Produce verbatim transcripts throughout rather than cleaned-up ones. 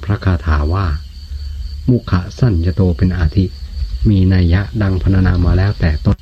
ระคาถาว่ามุขะสั้นยโตเป็นอาทิมีนัยยะดังพรรณนามาแล้วแต่ต้น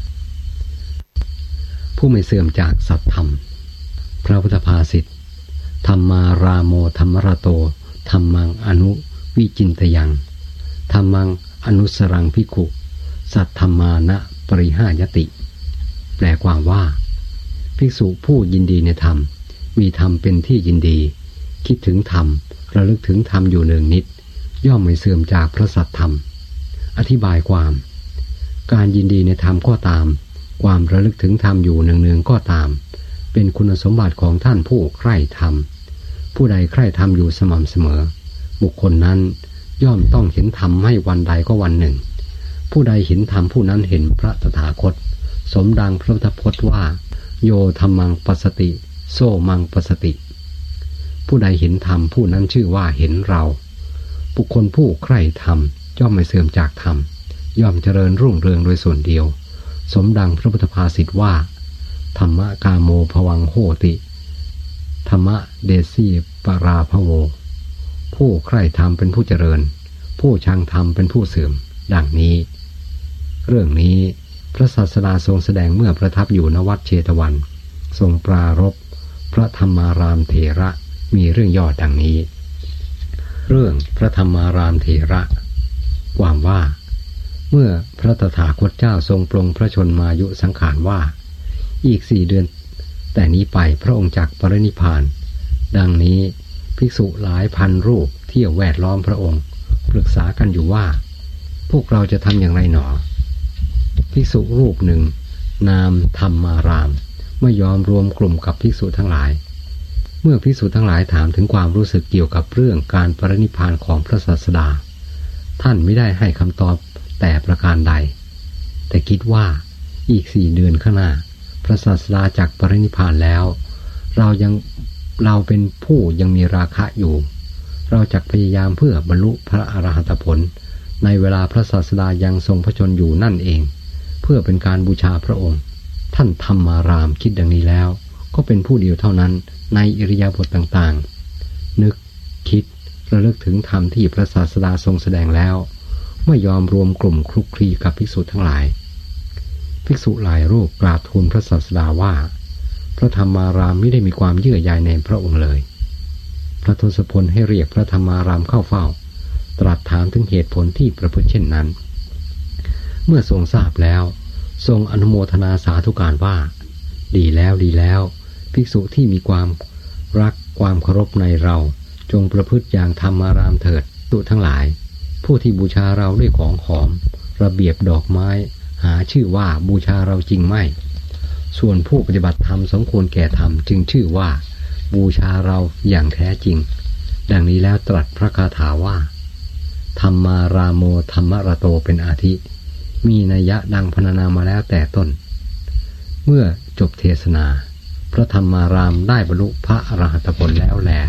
ผู้ไม่เสื่อมจากสัตธรรมพระพุทธภาษิตธรรมาราโมธรรมรโตธรรมังอนุวิจินตยังธรรมังอนุสรังภิกขุสัทธรรมานะปริหายติแปลความว่าภิกษุผู้ยินดีในธรรมมีธรรมเป็นที่ยินดีคิดถึงธรรมระลึกถึงธรรมอยู่เนืองนิดย่อมไม่เสื่อมจากพระสัทธรรมอธิบายความการยินดีในธรรมก็ตามความระลึกถึงธรรมอยู่เนืองๆก็ตามเป็นคุณสมบัติของท่านผู้ใคร่ธรรมผู้ใดใคร่ธรรมอยู่สม่ำเสมอบุคคลนั้นย่อมต้องเห็นธรรมไม่วันใดก็วันหนึ่งผู้ใดเห็นธรรมผู้นั้นเห็นพระตถาคตสมดังพระพุทธพจน์ว่าโยธัมมังปัสสติโสมังปัสสติผู้ใดเห็นธรรมผู้นั้นชื่อว่าเห็นเราบุคคลผู้ใคร่ธรรมย่อมไม่เสื่อมจากธรรมย่อมเจริญรุ่งเรืองโดยส่วนเดียวสมดังพระพุทธภาษิตว่าธรรมะกาโมภวังโหติธรรมะเดสีปราภโวผู้ใคร่ธรรมเป็นผู้เจริญผู้ชังธรรมเป็นผู้เสื่อมดังนี้เรื่องนี้พระศาสดาทรงแสดงเมื่อประทับอยู่ณวัดเชตวันทรงปรารภพระธรรมารามเถระมีเรื่องย่อดังนี้เรื่องพระธรรมารามเถระความว่าเมื่อพระตถาคตเจ้าทรงปลงพระชนมายุสังขารว่าอีกสี่เดือนแต่นี้ไปพระองค์จักปรินิพพานดังนี้ภิกษุหลายพันรูปเที่ยวแวดล้อมพระองค์ปรึกษากันอยู่ว่าพวกเราจะทำอย่างไรหนอภิกษุรูปหนึ่งนามธรรมารามไม่ยอมรวมกลุ่มกับภิกษุทั้งหลายเมื่อภิกษุทั้งหลายถามถึงความรู้สึกเกี่ยวกับเรื่องการปรินิพพานของพระศาสดาท่านไม่ได้ให้คำตอบแต่ประการใดแต่คิดว่าอีกสี่เดือนข้างหน้าพระศาสดาจักปรินิพพานแล้วเรายังเราเป็นผู้ยังมีราคะอยู่เราจักพยายามเพื่อบรรลุพระอรหัตผลในเวลาพระศาสดายังทรงพระชนอยู่นั่นเองเพื่อเป็นการบูชาพระองค์ท่านธรรมารามคิดดังนี้แล้วก็เป็นผู้เดียวเท่านั้นในอิริยาบถต่างๆนึกคิดระลึกถึงธรรมที่พระศาสดาทรงแสดงแล้วไม่ยอมรวมกลุ่มคลุกคลีกับภิกษุทั้งหลายภิกษุหลายรูปกราบทูลพระศาสดาว่าพระธรรมารามไม่ได้มีความเยื่อใยในพระองค์เลยพระทศพลให้เรียกพระธรรมารามเข้าเฝ้าตรัสถามถึงเหตุผลที่ประพฤติเช่นนั้นเมื่อทรงทราบแล้วทรงอนุโมทนาสาธุการว่าดีแล้วดีแล้วภิกษุที่มีความรักความเคารพในเราจงประพฤติอย่างธรรมารามเถิดตุทั้งหลายผู้ที่บูชาเราด้วยของหอมระเบียบดอกไม้หาชื่อว่าบูชาเราจริงไม่ส่วนผู้ปฏิบัติธรรมสมควรแก่ธรรมจึงชื่อว่าบูชาเราอย่างแท้จริงดังนี้แล้วตรัสพระคาถาว่าธรรมารามโมธรรมรโตเป็นอาทิมีนัยยะดังพรรณนามาแล้วแต่ต้นเมื่อจบเทศนาพระธรรมารามได้บรรลุพระอรหัตผลแล้วแล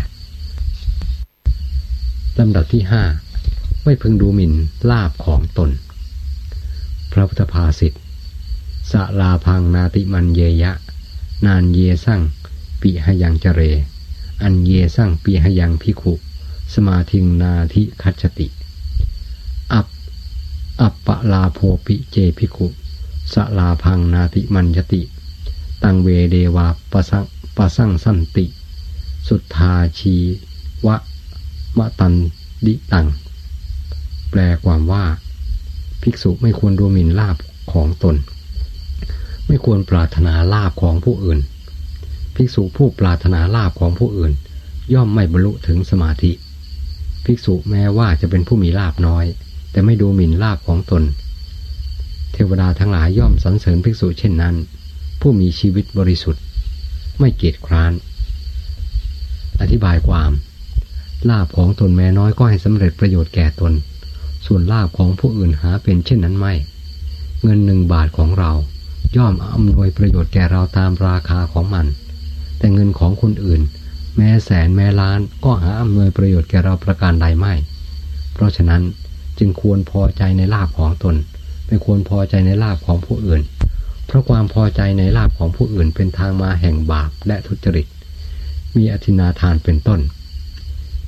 ลำดับที่ห้าไม่พึงดูหมิ่นลาภของตนพระพุทธภาษิตสะลาพังนาติมันเยยะนานเยสั่งปิหยังเจเรอันเยสั่งปิหยังภิกขุสมาทิงนาทิคัจฉติอัปอัปปะลาโภปิเจภิกขุสะลาพังนาติมันยติตังเวเดวาปะสังปะสังสันติสุทธาชีวะมะตันดิตังแปลความว่าภิกษุไม่ควรดูหมิ่นลาภของตนไม่ควรปรารถนาลาภของผู้อื่นภิกษุผู้ปรารถนาลาภของผู้อื่นย่อมไม่บรรลุถึงสมาธิภิกษุแม้ว่าจะเป็นผู้มีลาภน้อยแต่ไม่ดูหมิ่นลาภของตนเทวดาทั้งหลายย่อมสรรเสริญภิกษุเช่นนั้นผู้มีชีวิตบริสุทธิ์ไม่เกียจคร้านอธิบายความลาภของตนแม้น้อยก็ให้สำเร็จประโยชน์แก่ตนส่วนลาภของผู้อื่นหาเป็นเช่นนั้นไม่เงินหนึ่งบาทของเราย่อมอำนวยประโยชน์แก่เราตามราคาของมันแต่เงินของคนอื่นแม้แสนแม้ล้านก็หาอำนวยประโยชน์แก่เราประการใดไม่เพราะฉะนั้นจึงควรพอใจในลาภของตนไม่ควรพอใจในลาภของผู้อื่นเพราะความพอใจในลาภของผู้อื่นเป็นทางมาแห่งบาปและทุจริตมีอธินาทานเป็นต้น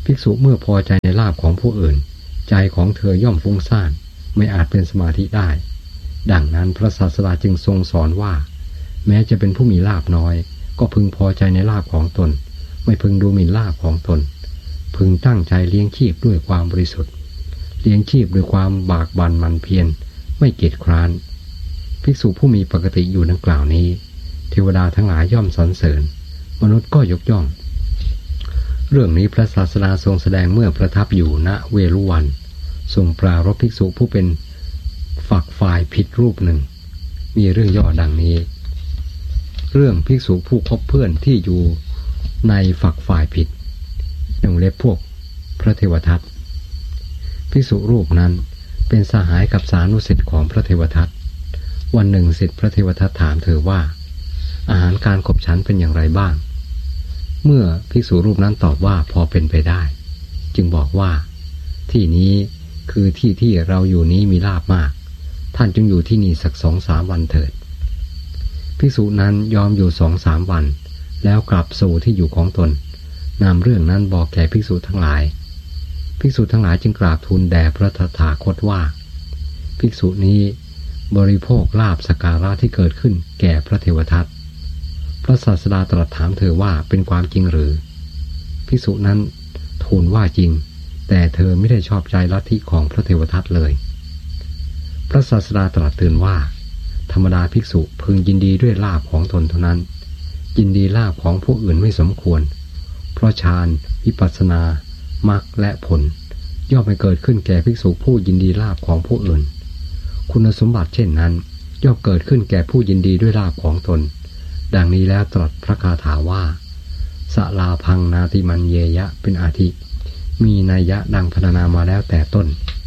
ภิกษุเมื่อพอใจในลาภของผู้อื่นใจของเธอย่อมฟุ้งซ่านไม่อาจเป็นสมาธิได้ดังนั้นพระศาสดาจึงทรงสอนว่าแม้จะเป็นผู้มีลาภน้อยก็พึงพอใจในลาภของตนไม่พึงดูหมิ่นลาภของตนพึงตั้งใจเลี้ยงชีพด้วยความบริสุทธิ์เลี้ยงชีพด้วยความบากบั่นหมั่นเพียรไม่เกียจคร้านภิกษุผู้มีปกติอยู่ดังกล่าวนี้เทวดาทั้งหลายย่อมสรรเสริญมนุษย์ก็ยกย่องเรื่องนี้พระศาสดาทรงแสดงเมื่อประทับอยู่ณเวรุวันทรงปรารภภิกษุผู้เป็นฝักฝ่ายผิดรูปหนึ่งมีเรื่องย่อดังนี้เรื่องภิกษุผู้คบเพื่อนที่อยู่ในฝักฝ่ายผิดในวงเล็บพวกพระเทวทัตภิกษุรูปนั้นเป็นสหายกับสานุสิทธิ์ของพระเทวทัตวันหนึ่งสิทธิ์พระเทวทัตถามเธอว่าอาหารการขบฉันเป็นอย่างไรบ้างเมื่อภิกษุรูปนั้นตอบว่าพอเป็นไปได้จึงบอกว่าที่นี้คือที่ที่เราอยู่นี้มีลาภมากท่านจึงอยู่ที่นี่สักสองสามวันเถิดภิกษุนั้นยอมอยู่สองสามวันแล้วกลับสู่ที่อยู่ของตนนำเรื่องนั้นบอกแก่ภิกษุทั้งหลายภิกษุทั้งหลายจึงกราบทูลแด่พระตถาคตว่าภิกษุนี้บริโภคลาภสักการะที่เกิดขึ้นแก่พระเทวทัตพระศาสดาตรัสถามเธอว่าเป็นความจริงหรือภิกษุนั้นทูลว่าจริงแต่เธอไม่ได้ชอบใจลัทธิของพระเทวทัตเลยพระศาสดาตรัสเตือนว่าธรรมดาภิกษุพึงยินดีด้วยลาภของตนเท่านั้นยินดีลาภของผู้อื่นไม่สมควรเพราะฌานวิปัสสนามรรคและผลย่อมไม่เกิดขึ้นแก่ภิกษุผู้ยินดีลาภของผู้อื่นคุณสมบัติเช่นนั้นย่อมเกิดขึ้นแก่ผู้ยินดีด้วยลาภของตนดังนี้แล้วตรัสพระคาถาว่าสลาพังนาติมันเยยะเป็นอาทิมีนัยยะดังพรรณนามาแล้วแต่ต้น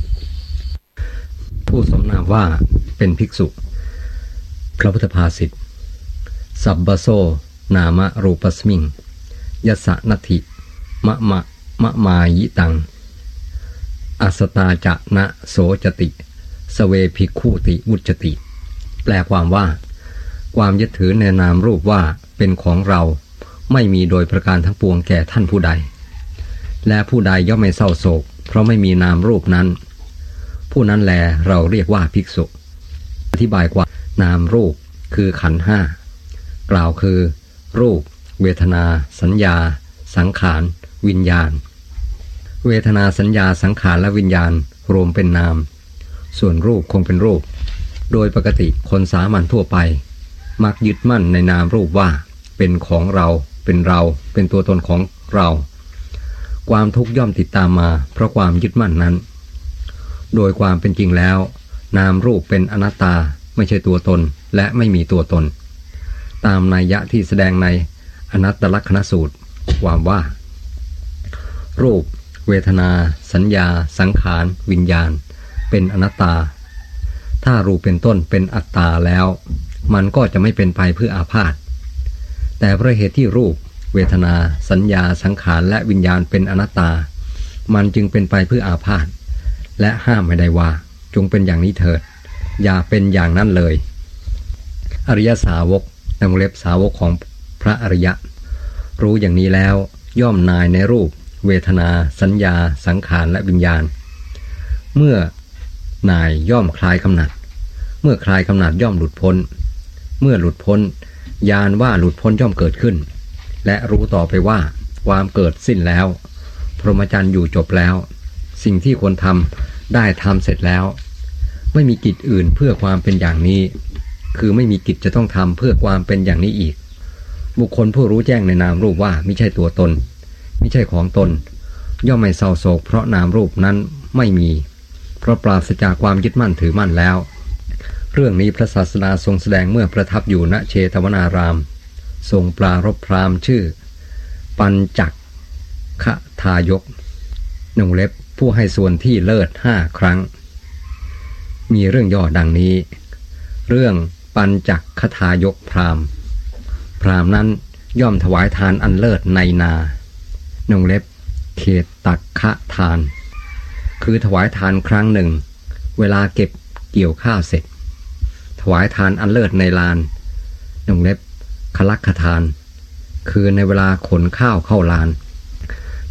ผู้สมนามว่าเป็นภิกษุพระพุทธภาษิตสับบโซนามะรูปสมิงยัสสะนัตถิมะมะมะมายิตังอัสตาจะนะโสจติสเวภิกขุติวุจติแปลความว่าความยึดถือในนามรูปว่าเป็นของเราไม่มีโดยประการทั้งปวงแก่ท่านผู้ใดและผู้ใดย่อมไม่เศร้าโศกเพราะไม่มีนามรูปนั้นผู้นั้นแลเราเรียกว่าภิกษุอธิบายว่านามรูปคือขันธ์ห้ากล่าวคือรูปเวทนาสัญญาสังขารวิญญาณเวทนาสัญญาสังขารและวิญญาณรวมเป็นนามส่วนรูปคงเป็นรูปโดยปกติคนสามัญทั่วไปมักยึดมั่นในนามรูปว่าเป็นของเราเป็นเราเป็นตัวตนของเราความทุกข์ย่อมติดตามมาเพราะความยึดมั่นนั้นโดยความเป็นจริงแล้วนามรูปเป็นอนัตตาไม่ใช่ตัวตนและไม่มีตัวตนตามนัยยะที่แสดงในอนัตตลักขณสูตรความว่ารูปเวทนาสัญญาสังขารวิญญาณเป็นอนัตตาถ้ารูปเป็นต้นเป็นอัตตาแล้วมันก็จะไม่เป็นไปเพื่ออาพาธแต่เพราะเหตุที่รูปเวทนาสัญญาสังขารและวิญญาณเป็นอนัตตามันจึงเป็นไปเพื่ออาพาธและห้ามไม่ได้ว่าจงเป็นอย่างนี้เถิดอย่าเป็นอย่างนั้นเลยอริยสาวกในวงเล็บสาวกของพระอริยะรู้อย่างนี้แล้วย่อมนายในรูปเวทนาสัญญาสังขารและวิญญาณเมื่อนายย่อมคลายกำหนัดเมื่อคลายกำหนัดย่อมหลุดพ้นเมื่อหลุดพ้นญาณว่าหลุดพ้นย่อมเกิดขึ้นและรู้ต่อไปว่าความเกิดสิ้นแล้วพรหมจรรย์อยู่จบแล้วสิ่งที่ควรทำได้ทำเสร็จแล้วไม่มีกิจอื่นเพื่อความเป็นอย่างนี้คือไม่มีกิจจะต้องทำเพื่อความเป็นอย่างนี้อีกบุคคลผู้รู้แจ้งในนามรูปว่าไม่ใช่ตัวตนไม่ใช่ของตนย่อมไม่เศร้าโศกเพราะนามรูปนั้นไม่มีเพราะปราศจากความยึดมั่นถือมั่นแล้วเรื่องนี้พระศาสดาทรงแสดงเมื่อประทับอยู่ณเชตวนารามทรงปรารภพราหมณ์ชื่อปัญจคทายกนงเล็บผู้ให้ส่วนที่เลิศห้าครั้งมีเรื่องย่อดังนี้เรื่องปัญจคทายกพราหมณ์พราหมณ์นั้นย่อมถวายทานอันเลิศในนานงเล็บเขตตักขะทานคือถวายทานครั้งหนึ่งเวลาเก็บเกี่ยวข้าวเสร็จถวายทานอันเลิศในลานนงเล็บคลักขทานคือในเวลาขนข้าวเข้าลาน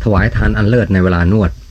ถวายทานอันเลิศในเวลานวด